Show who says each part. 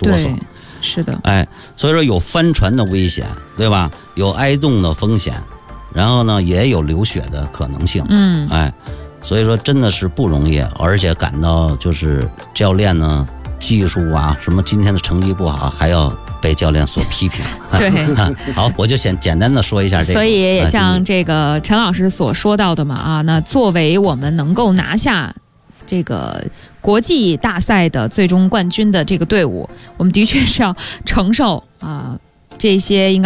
Speaker 1: 哆嗦。
Speaker 2: 是的，
Speaker 1: 所以说有翻船的危险，对吧？有挨冻的风险，然后呢，也有流血的可能性。所以说真的是不容易，而且感到就是教练呢技术啊，什么今天的成绩不好，还要被教练所批评。
Speaker 2: 对，
Speaker 1: 好，我就先简单的说一下这个。
Speaker 2: 所以也像这个陈老师所说到的嘛，那作为我们能够拿下这个国际大赛的最终冠军的这个队伍，我们的确是要承受这些应该